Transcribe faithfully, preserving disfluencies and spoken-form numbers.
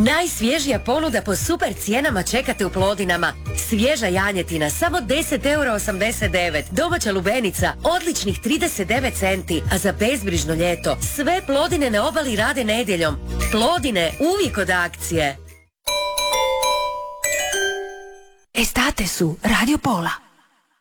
Najsvježija ponuda po super cijenama čekate u Plodinama. Svježa janjetina, samo deset eura osamdeset devet. Domaća lubenica, odličnih trideset devet centi. A za bezbrižno ljeto, sve Plodine na obali rade nedjeljom. Plodine, uvijek od akcije. Estate su Radio Pola.